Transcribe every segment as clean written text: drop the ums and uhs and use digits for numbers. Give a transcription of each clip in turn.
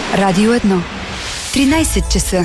Радио 1. 13 часа.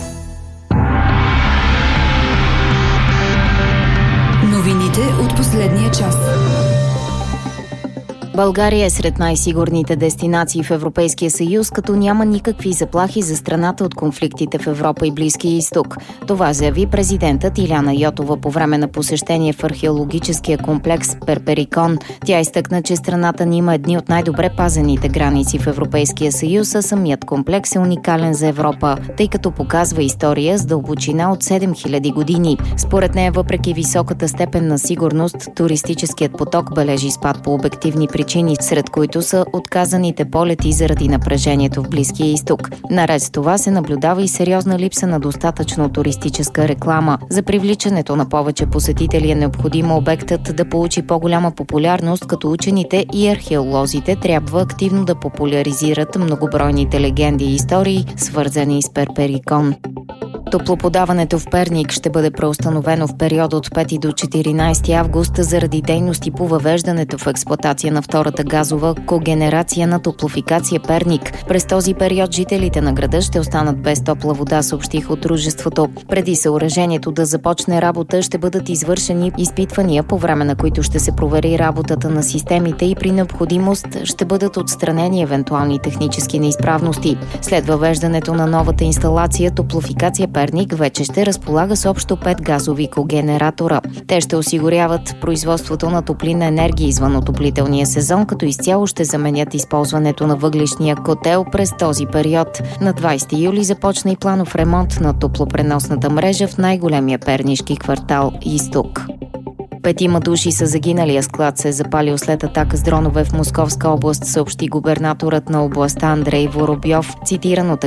Новините от последния час. България е сред най-сигурните дестинации в Европейския съюз, като няма никакви заплахи за страната от конфликтите в Европа и Близкия изток. Това заяви президентът Иляна Йотова по време на посещение в археологическия комплекс Перперикон. Тя изтъкна, че страната ни има едни от най-добре пазените граници в Европейския съюз, а самият комплекс е уникален за Европа, тъй като показва история с дълбочина от 7000 години. Според нея, въпреки високата степен на сигурност, туристическият поток бележи спад по обективни причини, сред които са отказаните полети заради напрежението в Близкия изток. Наред с това се наблюдава и сериозна липса на достатъчно туристическа реклама. За привличането на повече посетители е необходимо обектът да получи по-голяма популярност, като учените и археолозите трябва активно да популяризират многобройните легенди и истории, свързани с Перперикон. Топлоподаването в Перник ще бъде преустановено в периода от 5 до 14 август заради дейности по въвеждането в експлоатация на втората газова когенерация на Топлофикация Перник. През този период жителите на града ще останат без топла вода, съобщих от дружеството. Преди съоръжението да започне работа, ще бъдат извършени изпитвания, по време на които ще се провери работата на системите и при необходимост ще бъдат отстранени евентуални технически неизправности. След въвеждането на новата инсталация, Топлофикация Перник вече ще разполага с общо 5 газови когенератора. Те ще осигуряват производството на топлинна енергия извън отоплителния сезон, като изцяло ще заменят използването на въглищния котел през този период. На 20 юли започна и планов ремонт на топлопреносната мрежа в най-големия пернишки квартал Изток. 5 души са загинали, а склад се е запалил след атака с дронове в Московска област, съобщи губернаторът на областта Андрей Воробьов, цитиран от